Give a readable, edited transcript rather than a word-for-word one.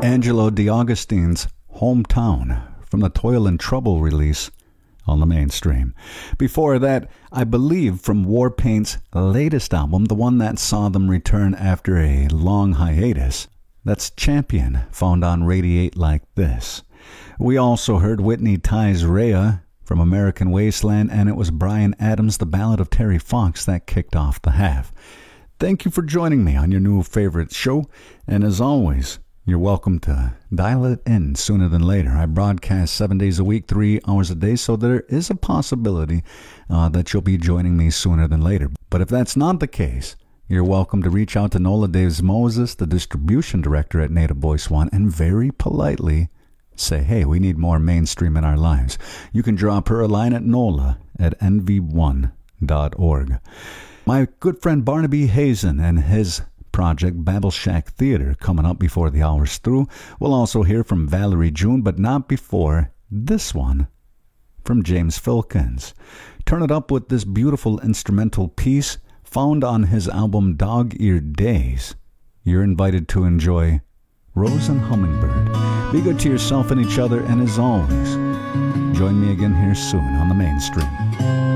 Angelo DeAugustine's Hometown from the Toil and Trouble release on the Mainstream. Before that, I believe from Warpaint's latest album, the one that saw them return after a long hiatus, that's Champion, found on Radiate Like This. We also heard Whitney Ty's Rhea from American Wasteland, and it was Bryan Adams' The Ballad of Terry Fox that kicked off the half. Thank you for joining me on your new favorite show, and as always, you're welcome to dial it in sooner than later. I broadcast 7 days a week, 3 hours a day, so there is a possibility that you'll be joining me sooner than later. But if that's not the case, you're welcome to reach out to Nola Davis Moses, the distribution director at Native Voice One, and very politely say, hey, we need more Mainstream in our lives. You can drop her a line at nola@nv1.org. My good friend Barnaby Hazen and his project Babel Shack Theater coming up before the hour's through. We'll also hear from Valerie June, but not before this one from James Filkins. Turn it up with this beautiful instrumental piece found on his album Dog-Eared Days. You're invited to enjoy Rose and Hummingbird. Be good to yourself and each other, and as always, join me again here soon on the Mainstream.